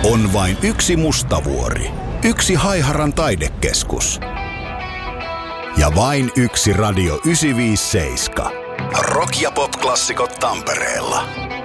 On vain yksi Mustavuori, yksi Haiharan taidekeskus ja vain yksi Radio 957. Rock- ja pop-klassikot Tampereella.